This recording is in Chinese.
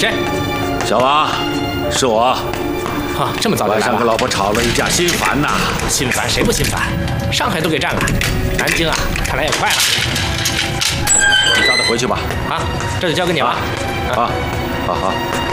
谁？ 小王，是我。 啊，这么早就来了？ 晚上跟老婆吵了一架，心烦呐。 心烦谁不心烦？上海都给占了，南京啊，看来也快了。 你早点回去吧。 啊，这就交给你了。 啊，好好。